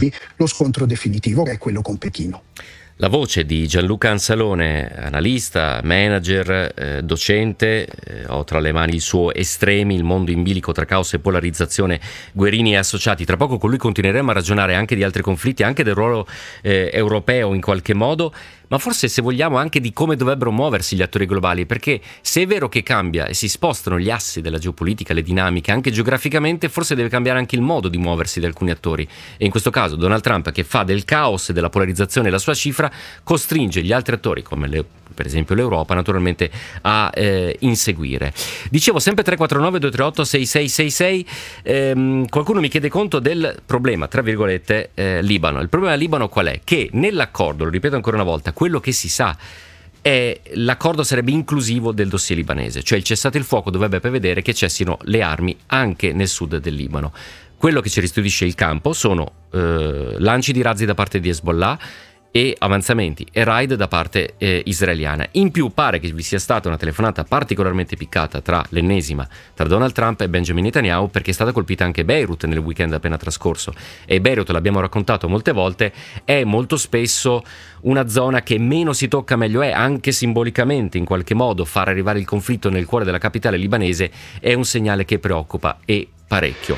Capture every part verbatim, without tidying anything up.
tentativi, lo scontro definitivo che è quello con Pechino. La voce di Gianluca Anzalone, analista, manager, eh, docente, eh, ho tra le mani il suo Estremi, il mondo in bilico tra caos e polarizzazione, Guerini e associati. Tra poco con lui continueremo a ragionare anche di altri conflitti, anche del ruolo eh, europeo in qualche modo, ma forse, se vogliamo, anche di come dovrebbero muoversi gli attori globali, perché se è vero che cambia e si spostano gli assi della geopolitica, le dinamiche, anche geograficamente, forse deve cambiare anche il modo di muoversi di alcuni attori. E in questo caso Donald Trump, che fa del caos e della polarizzazione la sua cifra, costringe gli altri attori, come le, per esempio l'Europa, naturalmente a eh, inseguire. Dicevo, sempre tre quattro nove due tre otto sei sei sei sei, ehm, qualcuno mi chiede conto del problema, tra virgolette, eh, Libano. Il problema del Libano qual è? Che nell'accordo, lo ripeto ancora una volta, quello che si sa è l'accordo sarebbe inclusivo del dossier libanese, cioè il cessate il fuoco dovrebbe prevedere che cessino le armi anche nel sud del Libano. Quello che ci restituisce il campo sono eh, lanci di razzi da parte di Hezbollah e avanzamenti e raid da parte eh, israeliana. In più pare che vi sia stata una telefonata particolarmente piccata, tra l'ennesima, tra Donald Trump e Benjamin Netanyahu, perché è stata colpita anche Beirut nel weekend appena trascorso, e Beirut, l'abbiamo raccontato molte volte, è molto spesso una zona che meno si tocca meglio è, anche simbolicamente in qualche modo. Far arrivare il conflitto nel cuore della capitale libanese è un segnale che preoccupa, e parecchio.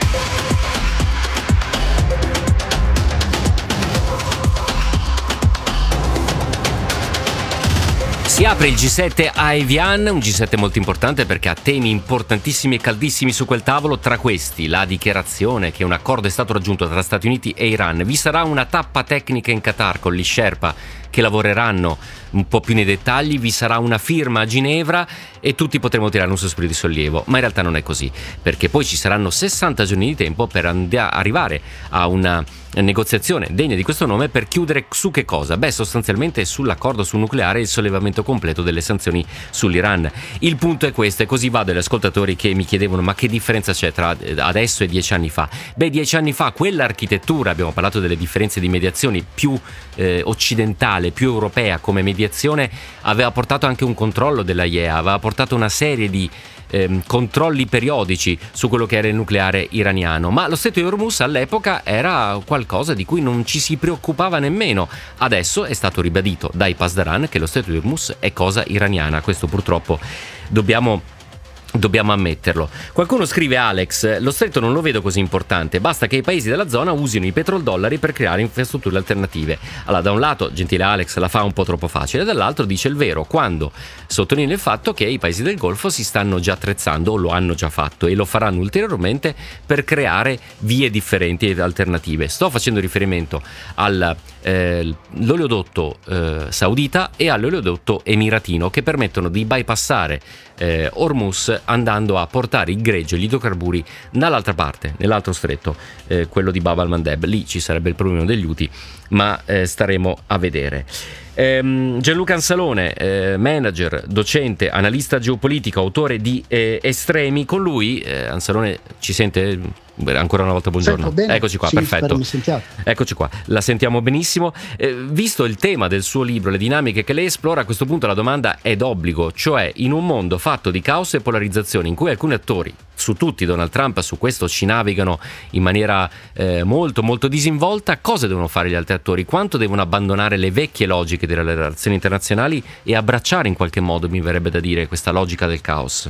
Si apre il G sette a Evian, un G sette molto importante perché ha temi importantissimi e caldissimi su quel tavolo, tra questi la dichiarazione che un accordo è stato raggiunto tra Stati Uniti e Iran. Vi sarà una tappa tecnica in Qatar con gli Sherpa che lavoreranno un po' più nei dettagli, vi sarà una firma a Ginevra e tutti potremo tirare un sospiro di sollievo, ma in realtà non è così, perché poi ci saranno sessanta giorni di tempo per and- arrivare a una negoziazione degna di questo nome, per chiudere su che cosa? Beh, sostanzialmente sull'accordo sul nucleare e il sollevamento completo delle sanzioni sull'Iran. Il punto è questo, e così vado agli ascoltatori che mi chiedevano ma che differenza c'è tra adesso e dieci anni fa? Beh, dieci anni fa quell'architettura, abbiamo parlato delle differenze di mediazioni, più eh, occidentale, più europea come mediazione, aveva portato anche un controllo della I E A, aveva portato una serie di ehm, controlli periodici su quello che era il nucleare iraniano, ma lo stretto di Hormuz all'epoca era qualcosa di cui non ci si preoccupava nemmeno. Adesso è stato ribadito dai Pasdaran che lo stretto di Hormuz è cosa iraniana, questo purtroppo dobbiamo Dobbiamo ammetterlo. Qualcuno scrive: Alex, lo stretto non lo vedo così importante, basta che i paesi della zona usino i petrodollari per creare infrastrutture alternative. Allora, da un lato, gentile Alex, la fa un po' troppo facile, dall'altro dice il vero quando sottolinea il fatto che i paesi del Golfo si stanno già attrezzando, o lo hanno già fatto e lo faranno ulteriormente, per creare vie differenti ed alternative. Sto facendo riferimento al eh, l'oleodotto eh, saudita e all'oleodotto emiratino, che permettono di bypassare eh, Hormuz, andando a portare il greggio e gli idrocarburi dall'altra parte, nell'altro stretto, eh, quello di Bab al-Mandeb. Lì ci sarebbe il problema degli Houthi, ma eh, staremo a vedere. Ehm, Gianluca Anzalone, eh, manager, docente, analista geopolitico, autore di eh, Estremi. Con lui, eh, Anzalone, ci sente? Ancora una volta buongiorno. Eccoci qua, sì, perfetto. Mi sentiate. Eccoci qua, la sentiamo benissimo. Eh, visto il tema del suo libro, le dinamiche che lei esplora, a questo punto la domanda è d'obbligo, cioè in un mondo fatto di caos e polarizzazione, in cui alcuni attori, su tutti Donald Trump, su questo ci navigano in maniera eh, molto molto disinvolta, cosa devono fare gli altri attori? Quanto devono abbandonare le vecchie logiche delle relazioni internazionali e abbracciare in qualche modo, mi verrebbe da dire, questa logica del caos?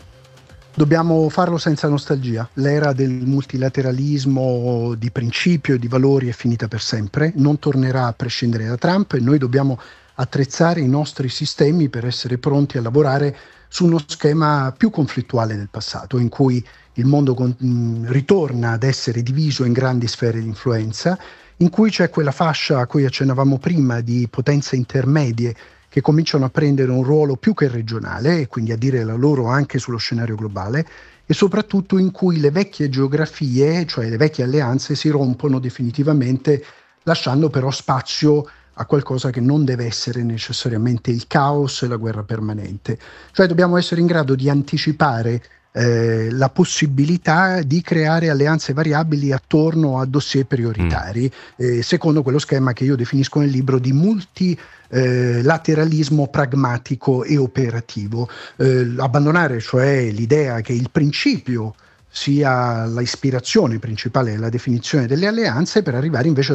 Dobbiamo farlo senza nostalgia. L'era del multilateralismo di principio e di valori è finita per sempre, non tornerà a prescindere da Trump, e noi dobbiamo attrezzare i nostri sistemi per essere pronti a lavorare su uno schema più conflittuale del passato, in cui il mondo con, mh, ritorna ad essere diviso in grandi sfere di influenza, in cui c'è quella fascia a cui accennavamo prima di potenze intermedie che cominciano a prendere un ruolo più che regionale, e quindi a dire la loro anche sullo scenario globale, e soprattutto in cui le vecchie geografie, cioè le vecchie alleanze, si rompono definitivamente, lasciando però spazio a qualcosa che non deve essere necessariamente il caos e la guerra permanente. Cioè dobbiamo essere in grado di anticipare eh, la possibilità di creare alleanze variabili attorno a dossier prioritari, mm. eh, secondo quello schema che io definisco nel libro di multi Eh, lateralismo pragmatico e operativo. Eh, abbandonare cioè l'idea che il principio sia l'ispirazione principale della definizione delle alleanze, per arrivare invece